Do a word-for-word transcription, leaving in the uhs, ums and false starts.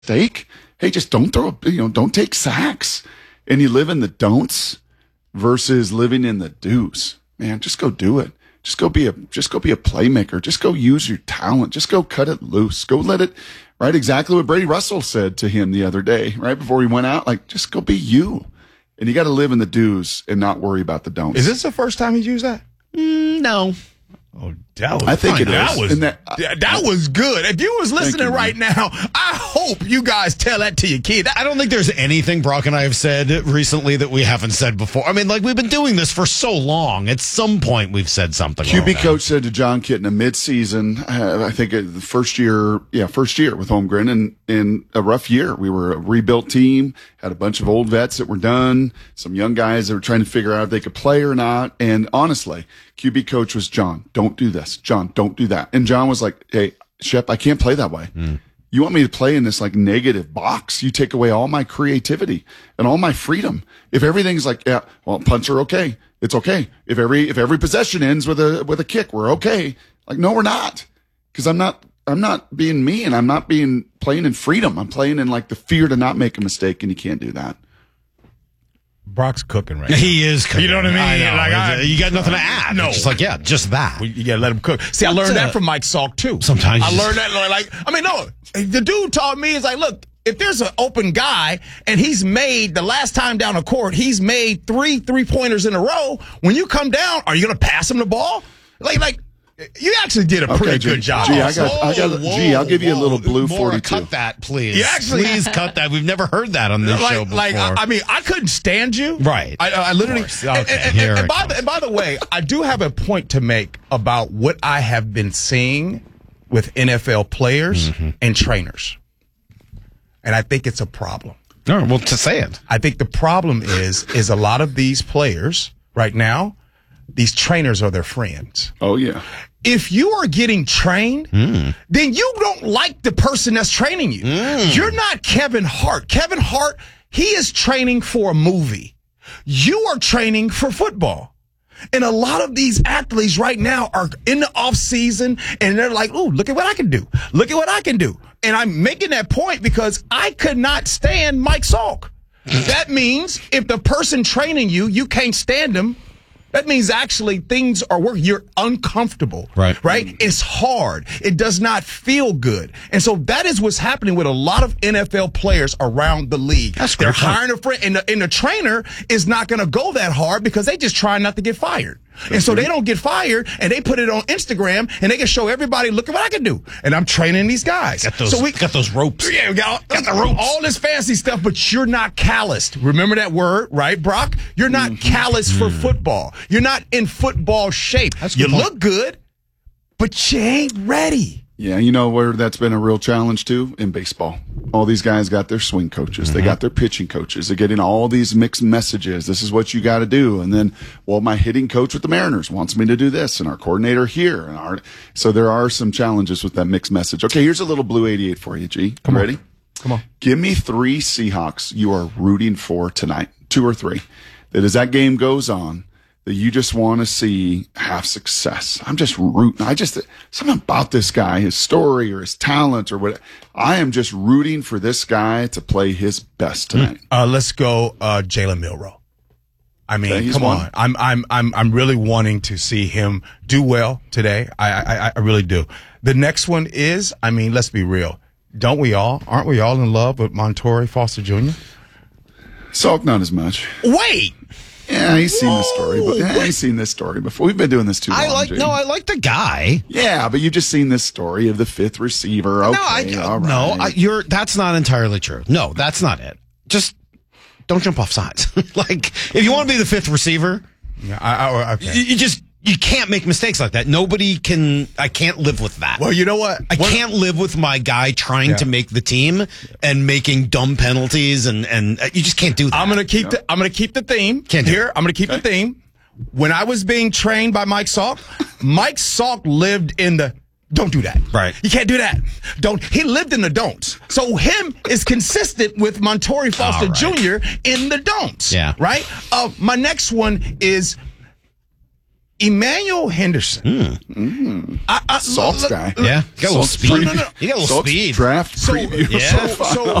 mistake. Hey, just don't throw, you know, don't take sacks. And you live in the don'ts versus living in the do's. Man, just go do it. Just go be a, just go be a playmaker. Just go use your talent. Just go cut it loose. Go let it, right? Exactly what Brady Russell said to him the other day, right before he went out. Like, just go be you. And you got to live in the do's and not worry about the don'ts. Is this the first time he's used that? Mm, no. Oh, that was I think fun. it that is. was And that, that, that was good. If you was listening you, right now, I hope you guys tell that to your kid. I don't think there's anything Brock and I have said recently that we haven't said before. I mean, like, we've been doing this for so long. At some point, we've said something. Q B like coach said to John Kitna mid-season, uh, I think uh, the first year, yeah, first year with Holmgren, and in a rough year. We were a rebuilt team, had a bunch of old vets that were done, some young guys that were trying to figure out if they could play or not. And honestly, Q B coach was, John, don't do this. John, don't do that. And John was like, hey, Shep, I can't play that way. Mm. You want me to play in this like negative box? You take away all my creativity and all my freedom. If everything's like, yeah, well, punts are okay. It's okay. If every, if every possession ends with a, with a kick, we're okay. Like, no, we're not. Cause I'm not, I'm not being me, and I'm not being playing in freedom. I'm playing in like the fear to not make a mistake, and you can't do that. Brock's cooking right now. He is cooking. You know what I mean? I know. Like, I, you got nothing to add. No. It's just like, yeah, just that. Well, you got to let him cook. See, I learned that from Mike Salk, too. Sometimes. I learned that, like, I mean, no, the dude taught me, is like, look, if there's an open guy and he's made, the last time down the court, he's made three three-pointers in a row, when you come down, are you going to pass him the ball? Like, like, you actually did a pretty okay, G, good job. G, I got, I got, whoa, G, I'll give you a little blue More, forty-two. Cut that, please. You actually- please cut that. We've never heard that on this like, show before. Like, I, I mean, I couldn't stand you. Right. I, I literally. Okay, and, and, here and, it and, by the, and by the way, I do have a point to make about what I have been seeing with N F L players mm-hmm. and trainers. And I think it's a problem. All right, well, to say it. I think the problem is, is a lot of these players right now, these trainers are their friends. Oh, yeah. If you are getting trained, mm. then you don't like the person that's training you. Mm. You're not Kevin Hart. Kevin Hart, he is training for a movie. You are training for football. And a lot of these athletes right now are in the off season, and they're like, ooh, look at what I can do. Look at what I can do. And I'm making that point because I could not stand Mike Salk. That means if the person training you, you can't stand them, that means actually things are working. You're uncomfortable. Right. Right? It's hard. It does not feel good. And so that is what's happening with a lot of N F L players around the league. That's They're great. hiring a friend, and the, and the trainer is not going to go that hard because they just try not to get fired. That's and so right. They don't get fired, and they put it on Instagram, and they can show everybody, look at what I can do. And I'm training these guys. Got those, so we got those ropes. Yeah, we got, got the ropes. All this fancy stuff, but you're not calloused. Remember that word, right, Brock? You're not mm-hmm. calloused for mm. football. You're not in football shape. That's you look good, but you ain't ready. Yeah, you know where that's been a real challenge too? In baseball. All these guys got their swing coaches. Mm-hmm. They got their pitching coaches. They're getting all these mixed messages. This is what you got to do. And then, well, my hitting coach with the Mariners wants me to do this, and our coordinator here. And our So there are some challenges with that mixed message. Okay, here's a little blue eighty-eight for you, G. Come Ready? On. Come on. Give me three Seahawks you are rooting for tonight. Two or three. That as that game goes on, that you just want to see have success. I'm just rooting. I just, something about this guy, his story or his talent or what. I am just rooting for this guy to play his best tonight. Uh, let's go, uh, Jalen Milroe. I mean, okay, come one. on. I'm, I'm, I'm, I'm really wanting to see him do well today. I, I, I really do. The next one is, I mean, let's be real. Don't we all? Aren't we all in love with Montorie Foster Junior? Salk, not as much. Wait. Yeah, he's seen this story, but yeah, he's seen this story before. We've been doing this too long. I like Jay. no, I like the guy. Yeah, but you've just seen this story of the fifth receiver. Okay, no, I, all right. no, I, you're. That's not entirely true. No, that's not it. Just don't jump off sides. Like if you want to be the fifth receiver, yeah, I, I, okay. you, you just. You can't make mistakes like that. Nobody can. I can't live with that. Well, you know what? I what? can't live with my guy trying yeah. to make the team and making dumb penalties, and and you just can't do that. I'm gonna keep no. the. I'm gonna keep the theme can't here. It. I'm gonna keep okay. the theme. When I was being trained by Mike Salk, Mike Salk lived in the. Don't do that. Right. You can't do that. Don't. He lived in the don'ts. So him is consistent with Montorie Foster right. Junior in the don'ts. Yeah. Right. Uh, my next one is. Emmanuel Henderson. Mm. I, I, Salts look, guy. Yeah, you got a little Salts speed. preview. No, no, no. You got a little Salts speed. draft So, preview Yeah. so, so